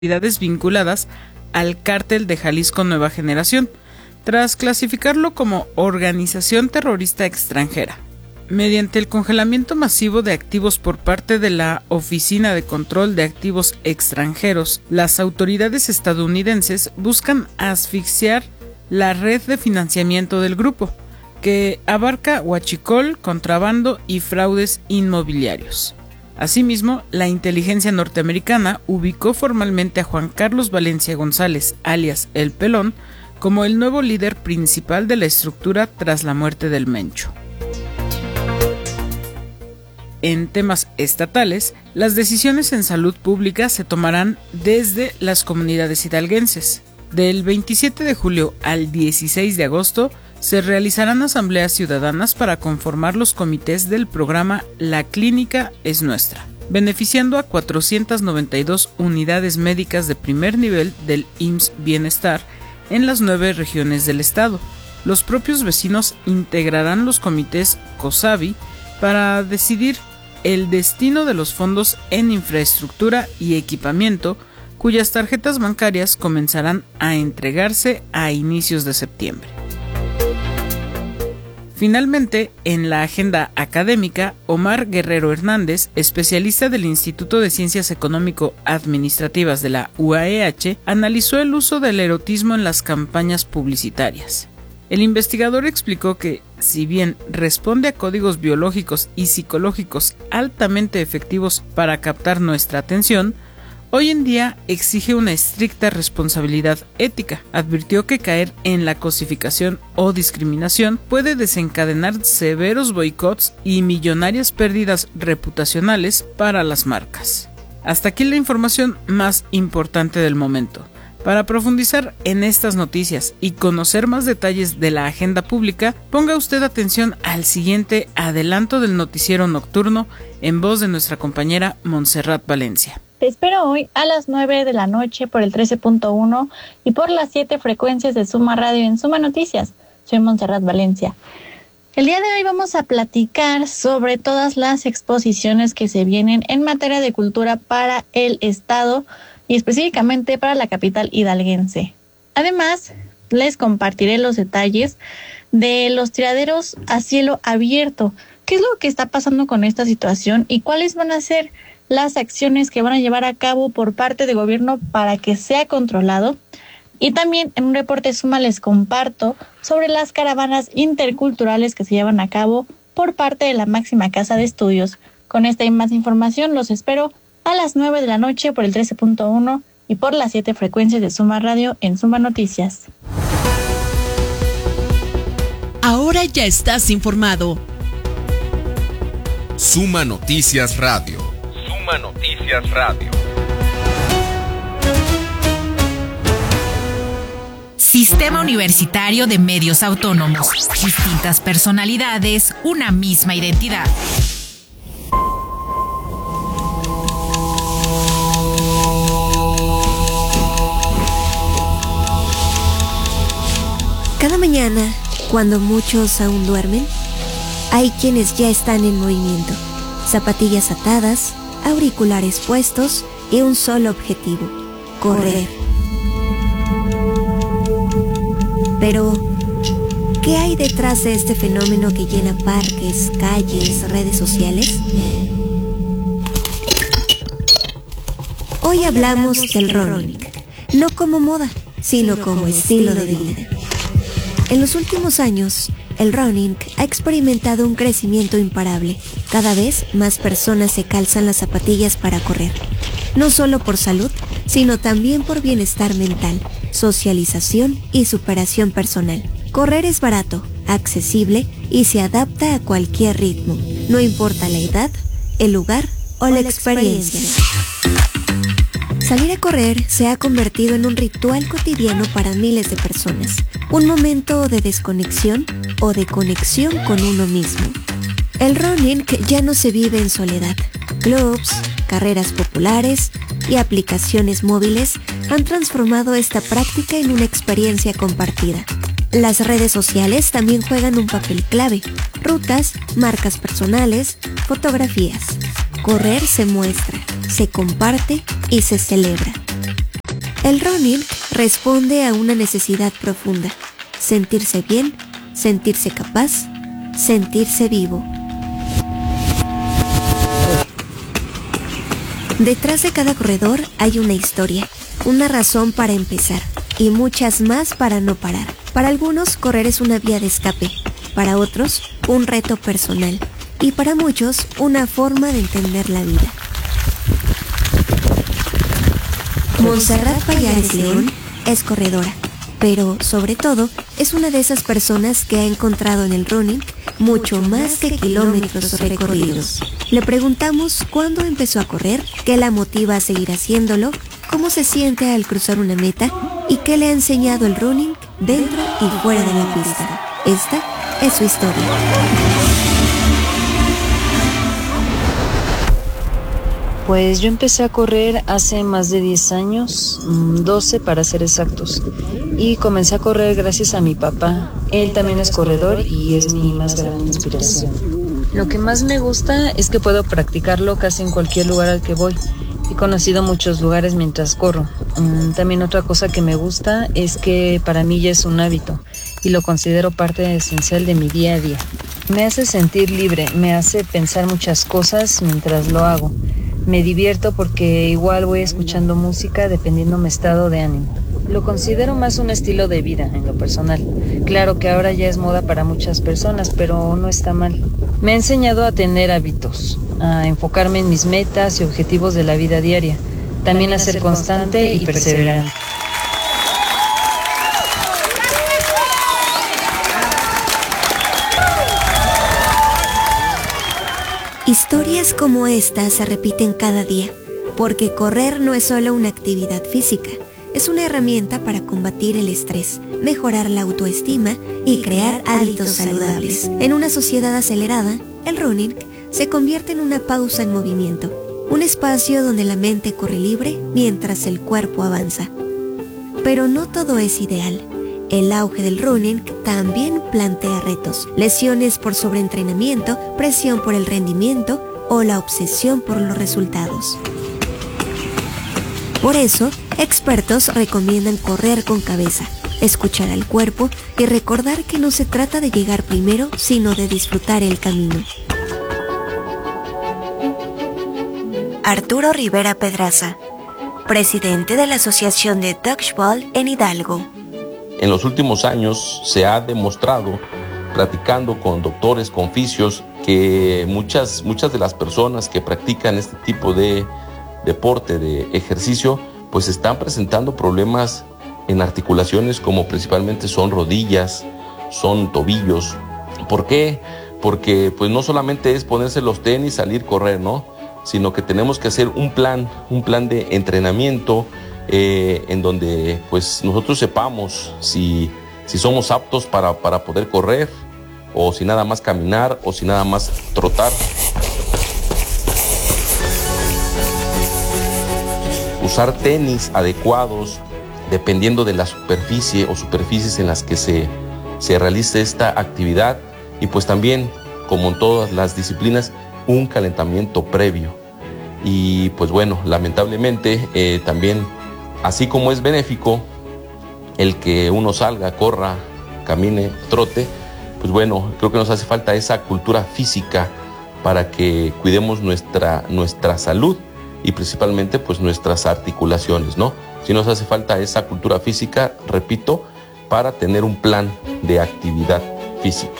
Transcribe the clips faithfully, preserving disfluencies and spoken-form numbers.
actividades vinculadas al Cártel de Jalisco Nueva Generación, tras clasificarlo como organización terrorista extranjera. Mediante el congelamiento masivo de activos por parte de la Oficina de Control de Activos Extranjeros, las autoridades estadounidenses buscan asfixiar la red de financiamiento del grupo, que abarca huachicol, contrabando y fraudes inmobiliarios. Asimismo, la inteligencia norteamericana ubicó formalmente a Juan Carlos Valencia González, alias El Pelón, como el nuevo líder principal de la estructura tras la muerte del Mencho. En temas estatales, las decisiones en salud pública se tomarán desde las comunidades hidalguenses. Del veintisiete de julio al dieciséis de agosto se realizarán asambleas ciudadanas para conformar los comités del programa La Clínica es Nuestra, beneficiando a cuatrocientas noventa y dos unidades médicas de primer nivel del I M S S Bienestar en las nueve regiones del estado. Los propios vecinos integrarán los comités COSABI para decidir el destino de los fondos en infraestructura y equipamiento, cuyas tarjetas bancarias comenzarán a entregarse a inicios de septiembre. Finalmente, en la agenda académica, Omar Guerrero Hernández, especialista del Instituto de Ciencias Económico-Administrativas de la U A E H, analizó el uso del erotismo en las campañas publicitarias. El investigador explicó que, si bien responde a códigos biológicos y psicológicos altamente efectivos para captar nuestra atención, hoy en día exige una estricta responsabilidad ética. Advirtió que caer en la cosificación o discriminación puede desencadenar severos boicots y millonarias pérdidas reputacionales para las marcas. Hasta aquí la información más importante del momento. Para profundizar en estas noticias y conocer más detalles de la agenda pública, ponga usted atención al siguiente adelanto del noticiero nocturno en voz de nuestra compañera Montserrat Valencia. Te espero hoy a las nueve de la noche por el trece punto uno y por las siete frecuencias de Suma Radio en Suma Noticias. Soy Montserrat Valencia. El día de hoy vamos a platicar sobre todas las exposiciones que se vienen en materia de cultura para el estado y específicamente para la capital hidalguense. Además, les compartiré los detalles de los tiraderos a cielo abierto. ¿Qué es lo que está pasando con esta situación y cuáles van a ser las acciones que van a llevar a cabo por parte del gobierno para que sea controlado? Y también en un reporte Suma les comparto sobre las caravanas interculturales que se llevan a cabo por parte de la máxima casa de estudios. Con esta y más información los espero a las nueve de la noche por el trece punto uno y por las siete frecuencias de Suma Radio en Suma Noticias. Ahora ya estás informado. Suma Noticias Radio. Suma Noticias Radio. Sistema Universitario de Medios Autónomos. Distintas personalidades, una misma identidad. Cada mañana, cuando muchos aún duermen, hay quienes ya están en movimiento. Zapatillas atadas, auriculares puestos y un solo objetivo: correr. Pero, ¿qué hay detrás de este fenómeno que llena parques, calles, redes sociales? Hoy hablamos del running, no como moda, sino como estilo de vida. En los últimos años, el running ha experimentado un crecimiento imparable. Cada vez más personas se calzan las zapatillas para correr, no solo por salud, sino también por bienestar mental, socialización y superación personal. Correr es barato, accesible y se adapta a cualquier ritmo, no importa la edad, el lugar o la experiencia. Salir a correr se ha convertido en un ritual cotidiano para miles de personas, un momento de desconexión o de conexión con uno mismo. El running ya no se vive en soledad. Clubs, carreras populares y aplicaciones móviles han transformado esta práctica en una experiencia compartida. Las redes sociales también juegan un papel clave. Rutas, marcas personales, fotografías. Correr se muestra, se comparte y se celebra. El running responde a una necesidad profunda: sentirse bien, sentirse capaz, sentirse vivo. Detrás de cada corredor hay una historia, una razón para empezar y muchas más para no parar. Para algunos, correr es una vía de escape, para otros, un reto personal y para muchos, una forma de entender la vida. Montserrat Pallares León es corredora, pero sobre todo es una de esas personas que ha encontrado en el running mucho más que kilómetros recorridos. Le preguntamos cuándo empezó a correr, qué la motiva a seguir haciéndolo, cómo se siente al cruzar una meta y qué le ha enseñado el running dentro y fuera de la pista. Esta es su historia. Pues yo empecé a correr hace más de diez años, doce para ser exactos, y comencé a correr gracias a mi papá. Él también es corredor y es mi más grande inspiración. Lo que más me gusta es que puedo practicarlo casi en cualquier lugar al que voy. He conocido muchos lugares mientras corro. También otra cosa que me gusta es que para mí ya es un hábito y lo considero parte esencial de mi día a día. Me hace sentir libre, me hace pensar muchas cosas mientras lo hago. Me divierto porque igual voy escuchando música dependiendo mi estado de ánimo. Lo considero más un estilo de vida en lo personal. Claro que ahora ya es moda para muchas personas, pero no está mal. Me ha enseñado a tener hábitos, a enfocarme en mis metas y objetivos de la vida diaria. También a ser constante y perseverante. Historias como esta se repiten cada día, porque correr no es solo una actividad física, es una herramienta para combatir el estrés, mejorar la autoestima y crear hábitos saludables. En una sociedad acelerada, el running se convierte en una pausa en movimiento, un espacio donde la mente corre libre mientras el cuerpo avanza. Pero no todo es ideal. El auge del running también plantea retos, lesiones por sobreentrenamiento, presión por el rendimiento o la obsesión por los resultados. Por eso, expertos recomiendan correr con cabeza, escuchar al cuerpo y recordar que no se trata de llegar primero, sino de disfrutar el camino. Arturo Rivera Pedraza, presidente de la Asociación de Dodgeball en Hidalgo. En los últimos años se ha demostrado, platicando con doctores, con fisios, que muchas, muchas de las personas que practican este tipo de deporte, de ejercicio, pues están presentando problemas en articulaciones como principalmente son rodillas, son tobillos. ¿Por qué? Porque pues no solamente es ponerse los tenis, salir a correr, ¿no? Sino que tenemos que hacer un plan, un plan de entrenamiento, Eh, en donde pues nosotros sepamos si, si somos aptos para, para poder correr, o si nada más caminar, o si nada más trotar. Usar tenis adecuados dependiendo de la superficie o superficies en las que se, se realice esta actividad, y pues también, como en todas las disciplinas, un calentamiento previo. Y pues bueno, lamentablemente eh, también, así como es benéfico el que uno salga, corra, camine, trote, pues bueno, creo que nos hace falta esa cultura física para que cuidemos nuestra, nuestra salud y principalmente pues nuestras articulaciones, ¿no? Sí nos hace falta esa cultura física, repito, para tener un plan de actividad física.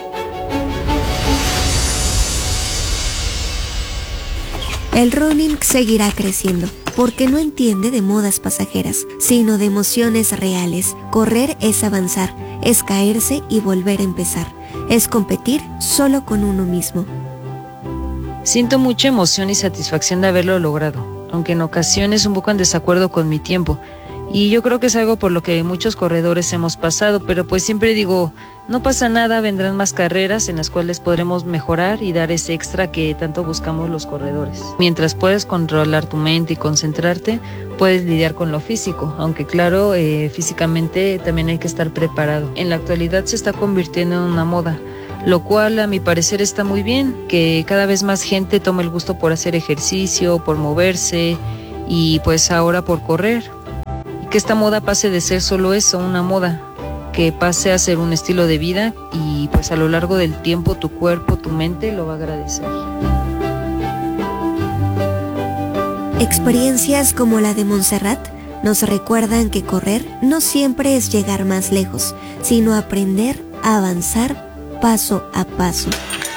El running seguirá creciendo, porque no entiende de modas pasajeras, sino de emociones reales. Correr es avanzar, es caerse y volver a empezar, es competir solo con uno mismo. Siento mucha emoción y satisfacción de haberlo logrado, aunque en ocasiones un poco en desacuerdo con mi tiempo. Y yo creo que es algo por lo que muchos corredores hemos pasado, pero pues siempre digo, no pasa nada, vendrán más carreras en las cuales podremos mejorar y dar ese extra que tanto buscamos los corredores. Mientras puedes controlar tu mente y concentrarte, puedes lidiar con lo físico, aunque claro, eh, físicamente también hay que estar preparado. En la actualidad se está convirtiendo en una moda, lo cual a mi parecer está muy bien, que cada vez más gente tome el gusto por hacer ejercicio, por moverse y pues ahora por correr. que esta moda pase de ser solo eso, una moda, que pase a ser un estilo de vida y pues a lo largo del tiempo tu cuerpo, tu mente lo va a agradecer. Experiencias como la de Montserrat nos recuerdan que correr no siempre es llegar más lejos, sino aprender a avanzar paso a paso.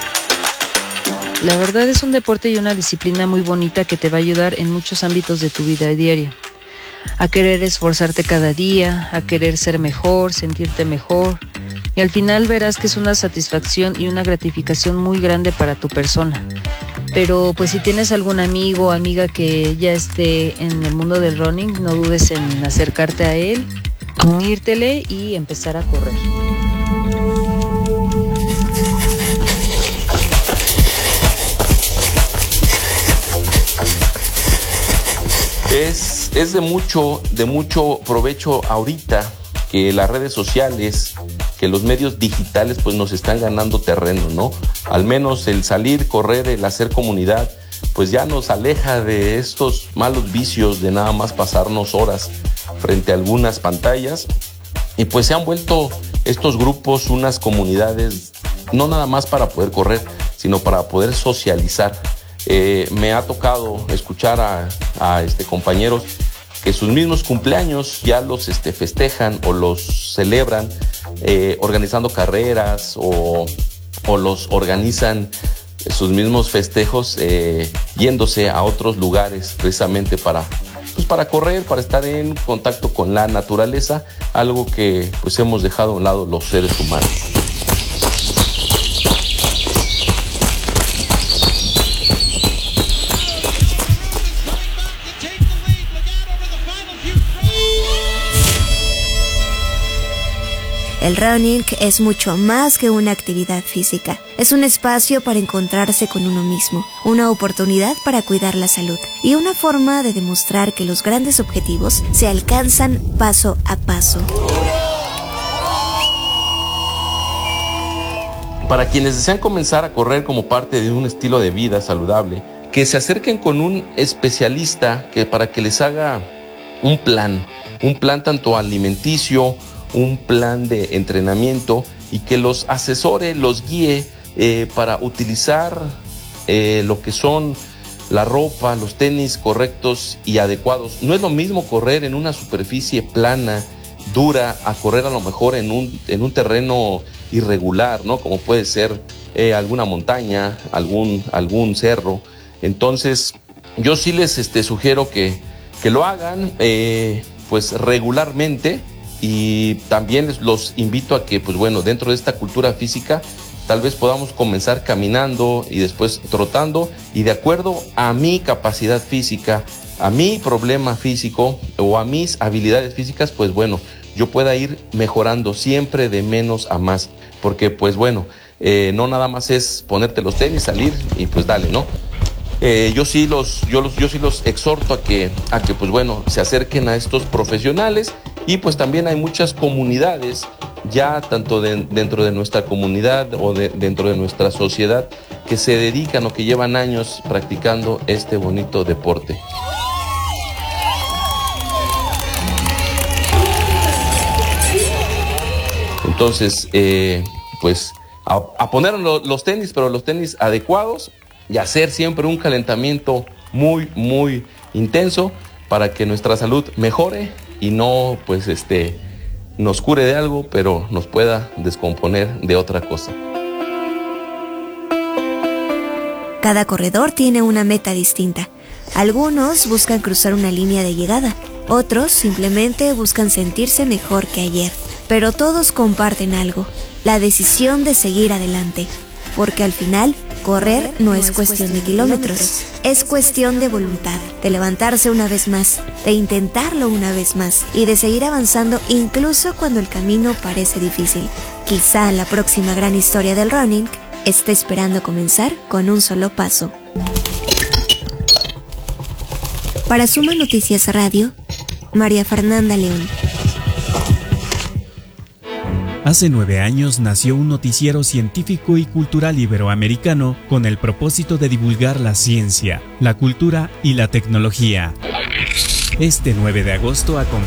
La verdad es un deporte y una disciplina muy bonita que te va a ayudar en muchos ámbitos de tu vida diaria. A querer esforzarte cada día, a querer ser mejor, sentirte mejor. Y al final verás que es una satisfacción y una gratificación muy grande para tu persona. Pero pues si tienes algún amigo o amiga que ya esté en el mundo del running, no dudes en acercarte a él, unírtele y empezar a correr. Es, es de mucho, de mucho provecho ahorita que las redes sociales, que los medios digitales pues nos están ganando terreno, ¿no? Al menos el salir, correr, el hacer comunidad, pues ya nos aleja de estos malos vicios de nada más pasarnos horas frente a algunas pantallas, y pues se han vuelto estos grupos unas comunidades, no nada más para poder correr, sino para poder socializar. Eh, me ha tocado escuchar a, a este, compañeros que sus mismos cumpleaños ya los este, festejan o los celebran eh, organizando carreras o, o los organizan sus mismos festejos eh, yéndose a otros lugares precisamente para, pues, para correr, para estar en contacto con la naturaleza, algo que pues hemos dejado a un lado los seres humanos. El running es mucho más que una actividad física. Es un espacio para encontrarse con uno mismo, una oportunidad para cuidar la salud y una forma de demostrar que los grandes objetivos se alcanzan paso a paso. Para quienes desean comenzar a correr como parte de un estilo de vida saludable, que se acerquen con un especialista que para que les haga un plan, un plan tanto alimenticio, un plan de entrenamiento y que los asesore, los guíe eh, para utilizar eh, lo que son la ropa, los tenis correctos y adecuados. No es lo mismo correr en una superficie plana, dura, a correr a lo mejor en un, en un terreno irregular, ¿no? Como puede ser eh, alguna montaña, algún, algún cerro. Entonces, yo sí les este, sugiero que, que lo hagan eh, pues regularmente. Y también los invito a que, pues bueno, dentro de esta cultura física, tal vez podamos comenzar caminando y después trotando, y de acuerdo a mi capacidad física, a mi problema físico o a mis habilidades físicas, pues bueno, yo pueda ir mejorando siempre de menos a más, porque pues bueno, eh, no nada más es ponerte los tenis, salir y pues dale, ¿no? Eh, yo sí los, yo los, yo sí los exhorto a que, a que pues bueno, se acerquen a estos profesionales. Y pues también hay muchas comunidades ya tanto de, dentro de nuestra comunidad o de, dentro de nuestra sociedad que se dedican o que llevan años practicando este bonito deporte. Entonces, eh, pues a, a poner lo, los tenis, pero los tenis adecuados, y hacer siempre un calentamiento muy, muy intenso para que nuestra salud mejore y no pues este nos cure de algo, pero nos pueda descomponer de otra cosa. Cada corredor tiene una meta distinta. Algunos buscan cruzar una línea de llegada, otros simplemente buscan sentirse mejor que ayer, pero todos comparten algo, la decisión de seguir adelante, porque al final correr no es cuestión de kilómetros, es cuestión de voluntad, de levantarse una vez más, de intentarlo una vez más y de seguir avanzando incluso cuando el camino parece difícil. Quizá la próxima gran historia del running esté esperando comenzar con un solo paso. Para Suma Noticias Radio, María Fernanda León. Hace nueve años nació un noticiero científico y cultural iberoamericano con el propósito de divulgar la ciencia, la cultura y la tecnología. Este nueve de agosto acompaña